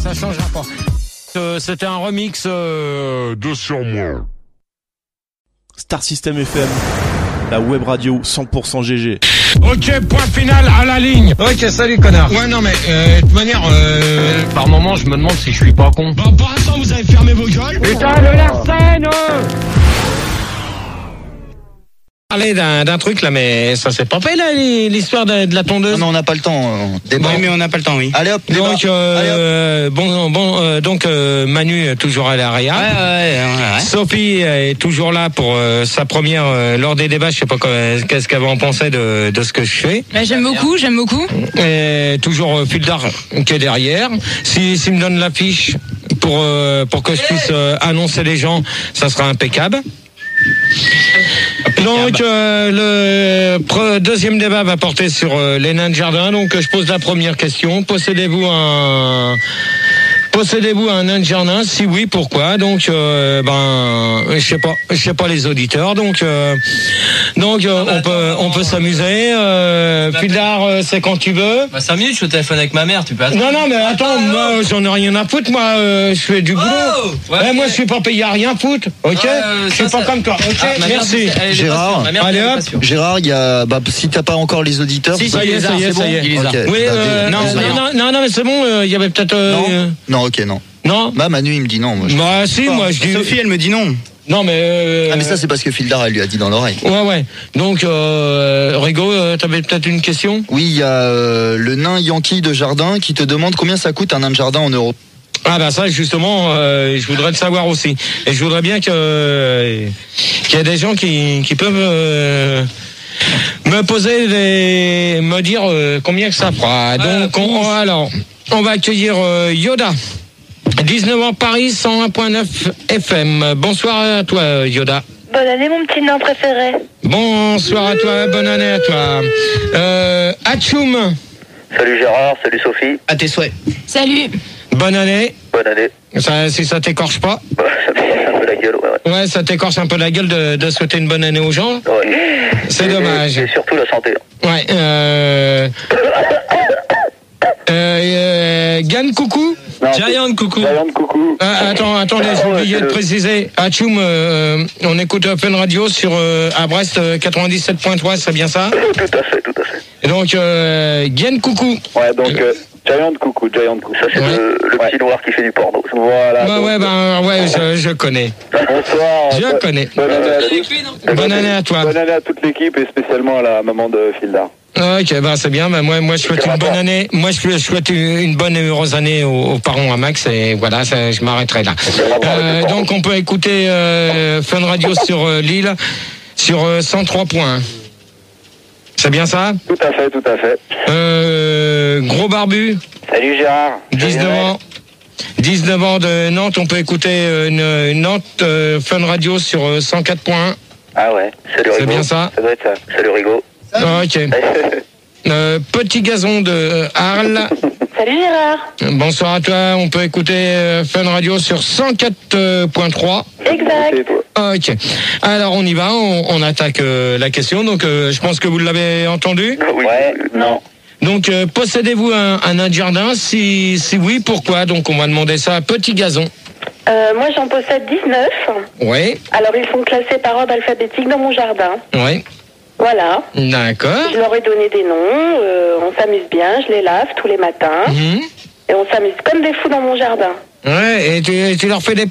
Ça changera pas. C'était un remix de Sur moi. Star System FM, la web radio 100% GG. Ok, point final à la ligne. Ok, salut connard. Ouais, non mais de toute manière, par moment, je me demande si je suis pas con. Bon, pour l'instant, vous avez fermé vos gueules. Putain, le Larsen. Parler d'un truc là, mais ça s'est pas fait là, l'histoire de la tondeuse. Non, on n'a pas le temps. Débat. Bon. Oui, mais on n'a pas le temps, oui. Allez hop, débat. Donc, donc Manu est toujours à l'arrière. Ouais. Sophie est toujours là pour sa première lors des débats. Je sais pas qu'est-ce qu'elle va en penser de ce que je fais. Bah, j'aime beaucoup. Et toujours Fuldar qui est derrière. S'il me donne l'affiche pour que je puisse annoncer les gens, ça sera impeccable. Donc le deuxième débat va porter sur les nains de jardin. Donc je pose la première question. Possédez-vous un nain de jardin? Si oui, pourquoi? Donc je sais pas les auditeurs. Donc on peut s'amuser. Fuldar, c'est quand tu veux. 5 minutes, je suis au téléphone avec ma mère, tu peux attendre. Non mais attends, moi j'en ai rien à foutre. Moi je fais du boulot. Ouais, moi je suis pas payé à rien foutre. Ok. Je suis pas comme toi. Ok. Merci. Gérard, allez hop. Gérard, il y a, si t'as pas encore les auditeurs. Si, ça y est. Il les a. Oui, non, mais c'est bon. Il y avait peut-être. Non, ok, non. Non. Bah Manu il me dit non. Moi, bah si, moi je dis. Sophie elle me dit non. Non mais. Ah mais ça c'est parce que Fuldar elle lui a dit dans l'oreille. Ouais. Donc Rigo, t'avais peut-être une question? Oui, il y a le nain Yankee de jardin qui te demande combien ça coûte un nain de jardin en euros. Ah bah ça justement, je voudrais le savoir aussi. Et je voudrais bien qu'il y ait des gens qui peuvent me poser me dire combien que ça fera. Donc on va accueillir Yoda. 19 ans Paris, 101.9 FM. Bonsoir à toi Yoda. Bonne année mon petit nain préféré. Bonsoir à toi, bonne année à toi. Atchoum. Salut Gérard, salut Sophie. À tes souhaits. Salut. Bonne année. Bonne année. Si ça t'écorche pas. Bah, ça me fait un peu la gueule, ouais. Ouais, ça t'écorche un peu la gueule de souhaiter une bonne année aux gens. Ouais. C'est dommage. Et surtout la santé. Ouais. Gann coucou. Giant coucou. Attendez, j'ai oublié de préciser. Atchoum, on écoute Fun Radio sur à Brest 97.3, c'est bien ça? Tout à fait. Et donc Gann coucou. Ouais, donc Giant coucou. Ça c'est le petit noir qui fait du porno. Voilà. Je connais. Bonsoir. Je connais. Bonne année à tous. Bonne année à toi. Bonne année à toute l'équipe et spécialement à la maman de Fuldar. Ok, c'est bien. Moi, je souhaite une bonne année. Moi, je souhaite une bonne et heureuse année aux parents à Max. Et voilà, je m'arrêterai là. Donc, on peut écouter Fun Radio sur Lille sur 103 points. C'est bien ça? Tout à fait. Gros barbu. Salut Gérard. 19 ans de Nantes. On peut écouter une Nantes Fun Radio sur 104 points. Ah ouais. Salut Rigo. C'est bien ça? Ça doit être ça. Salut Rigo. Ok. Petit gazon de Arles. Salut Gérard. Bonsoir à toi. On peut écouter Fun Radio sur 104.3. Exact. Ok. Alors on y va. On attaque la question. Donc je pense que vous l'avez entendu. Oui. Ouais. Non. Donc possédez-vous un nain de jardin? Si oui, pourquoi? Donc on va demander ça à Petit Gazon. Moi j'en possède 19. Oui. Alors ils sont classés par ordre alphabétique dans mon jardin. Oui. Voilà. D'accord. Je leur ai donné des noms, on s'amuse bien, je les lave tous les matins. Et on s'amuse comme des fous dans mon jardin. Ouais, et tu leur fais des